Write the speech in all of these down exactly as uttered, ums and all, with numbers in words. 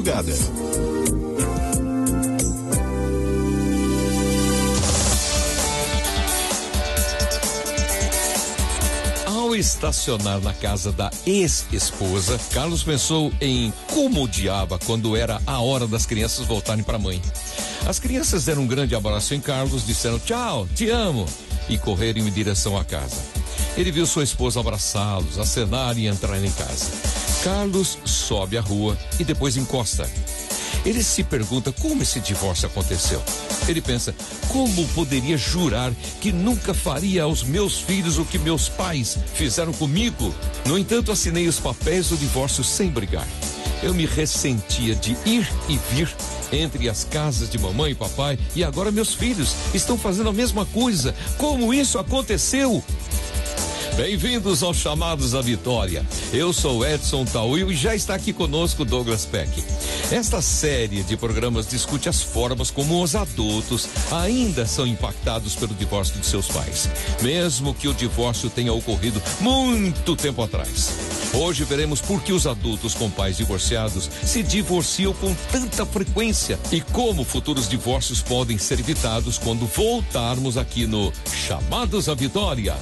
Ao estacionar na casa da ex-esposa, Carlos pensou em como odiava quando era a hora das crianças voltarem para a mãe. As crianças deram um grande abraço em Carlos, disseram tchau, te amo, e correram em direção à casa. Ele viu sua esposa abraçá-los, acenar e entrar em casa. Carlos sobe a rua e depois encosta. Ele se pergunta como esse divórcio aconteceu. Ele pensa, como poderia jurar que nunca faria aos meus filhos o que meus pais fizeram comigo? No entanto, assinei os papéis do divórcio sem brigar. Eu me ressentia de ir e vir entre as casas de mamãe e papai, e agora meus filhos estão fazendo a mesma coisa. Como isso aconteceu? Bem-vindos aos Chamados à Vitória. Eu sou Edson Tauil e já está aqui conosco Douglas Peck. Esta série de programas discute as formas como os adultos ainda são impactados pelo divórcio de seus pais, mesmo que o divórcio tenha ocorrido muito tempo atrás. Hoje veremos por que os adultos com pais divorciados se divorciam com tanta frequência e como futuros divórcios podem ser evitados quando voltarmos aqui no Chamados à Vitória.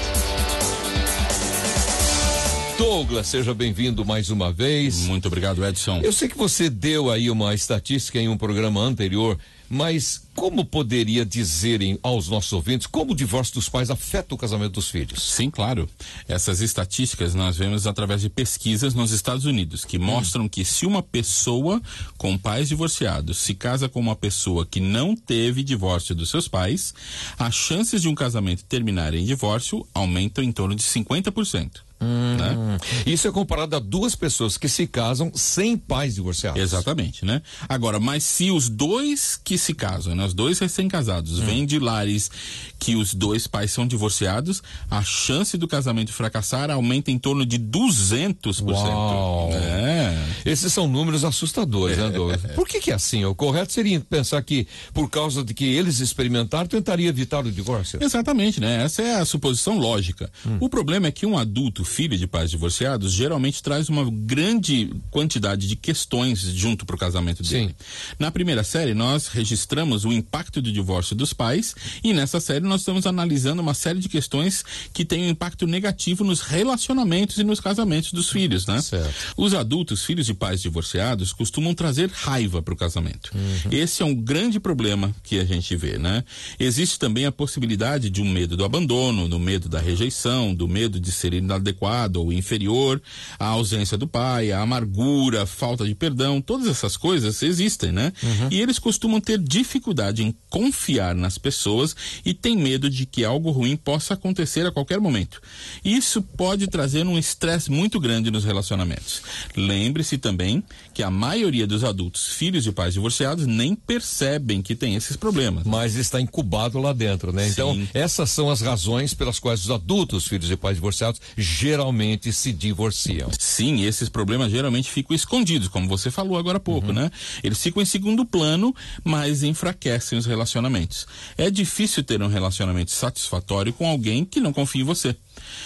Douglas, seja bem-vindo mais uma vez. Muito obrigado, Edson. Eu sei que você deu aí uma estatística em um programa anterior, mas como poderia dizer em, aos nossos ouvintes como o divórcio dos pais afeta o casamento dos filhos? Sim, claro. Essas estatísticas nós vemos através de pesquisas nos Estados Unidos, que mostram hum. que se uma pessoa com pais divorciados se casa com uma pessoa que não teve divórcio dos seus pais, as chances de um casamento terminar em divórcio aumentam em torno de cinquenta por cento. Hum, né? Isso é comparado a duas pessoas que se casam sem pais divorciados. Exatamente, né? Agora, mas se os dois que se casam, né, os dois recém-casados, hum. vêm de lares que os dois pais são divorciados, a chance do casamento fracassar aumenta em torno de duzentos por cento. Uau. É. Esses são números assustadores, é. né, Douglas? Por que que é assim? O correto seria pensar que, por causa de que eles experimentaram, tentaria evitar o divórcio. Exatamente, né? Essa é a suposição lógica. Hum. O problema é que um adulto filho de pais divorciados geralmente traz uma grande quantidade de questões junto para o casamento dele. Sim. Na primeira série nós registramos o impacto do divórcio dos pais e nessa série nós estamos analisando uma série de questões que têm um impacto negativo nos relacionamentos e nos casamentos dos filhos, né? Certo. Os adultos filhos de pais divorciados costumam trazer raiva para o casamento. Uhum. Esse é um grande problema que a gente vê, né? Existe também a possibilidade de um medo do abandono, do medo da rejeição, do medo de ser inadequado ou inferior, a ausência do pai, a amargura, a falta de perdão, todas essas coisas existem, né? Uhum. E eles costumam ter dificuldade em confiar nas pessoas e têm medo de que algo ruim possa acontecer a qualquer momento. Isso pode trazer um estresse muito grande nos relacionamentos. Lembre-se também que a maioria dos adultos, filhos de pais divorciados, nem percebem que tem esses problemas. Mas está incubado lá dentro, né? Sim. Então, essas são as razões pelas quais os adultos, filhos de pais divorciados, geralmente se divorciam. Sim, esses problemas geralmente ficam escondidos, como você falou agora há pouco, uhum. né? Eles ficam em segundo plano, mas enfraquecem os relacionamentos. É difícil ter um relacionamento satisfatório com alguém que não confia em você.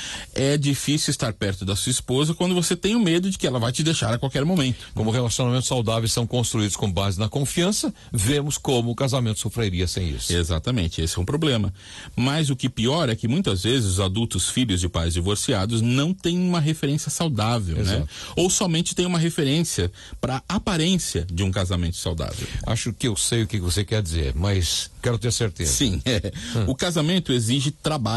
É difícil estar perto da sua esposa quando você tem o medo de que ela vai te deixar a qualquer momento. Como relacionamentos saudáveis são construídos com base na confiança, vemos como o casamento sofreria sem isso. Exatamente, esse é um problema. Mas o que pior é que muitas vezes os adultos filhos de pais divorciados não têm uma referência saudável, Exato. né? Ou somente têm uma referência para a aparência de um casamento saudável. Acho que eu sei o que você quer dizer, mas quero ter certeza. Sim, é. Hum. O casamento exige trabalho.